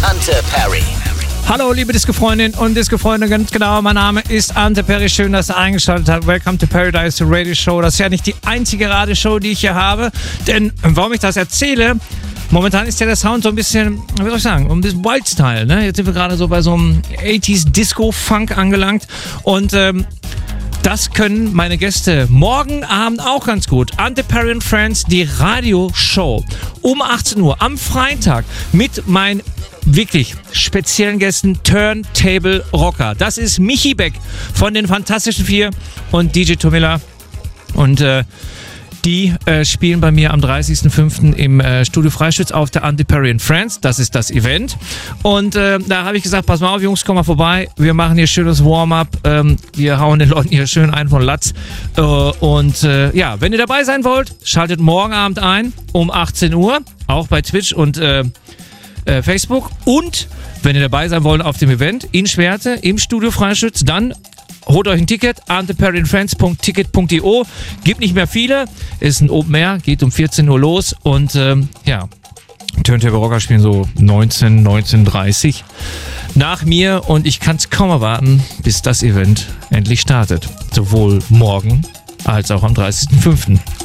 Ante Perry. Hallo liebe Disco-Freundinnen und Disco-Freunde, ganz genau, mein Name ist Ante Perry, schön, dass ihr eingeschaltet habt. Welcome to Paradise Radio Show. Das ist ja nicht die einzige Radioshow, die ich hier habe, denn warum ich das erzähle, momentan ist ja der Sound so ein bisschen, wie soll ich sagen, ein bisschen Wild-Style, ne? Jetzt sind wir gerade so bei so einem 80s Disco-Funk angelangt und das können meine Gäste morgen Abend auch ganz gut. Ante Perry and Friends, die Radioshow um 18 Uhr am Freitag mit meinen wirklich speziellen Gästen Turntable Rocker. Das ist Michi Beck von den Fantastischen Vier und DJ Tomilla. Und die spielen bei mir am 30.05. im Studio Freischütz auf der Ante Perry and Friends. Das ist das Event. Und da habe ich gesagt, pass mal auf, Jungs, komm mal vorbei. Wir machen hier schönes Warm-up. Wir hauen den Leuten hier schön ein von Latz. Ja, wenn ihr dabei sein wollt, schaltet morgen Abend ein um 18 Uhr. Auch bei Twitch und Facebook. Und wenn ihr dabei sein wollt auf dem Event in Schwerte im Studio Freischütz, dann holt euch ein Ticket, anteperryandfriends.ticket.io. Gibt nicht mehr viele, ist ein Open Air, geht um 14 Uhr los und ja, Turntable Rocker spielen so 19:30 nach mir und ich kann es kaum erwarten, bis das Event endlich startet. Sowohl morgen als auch am 30.05.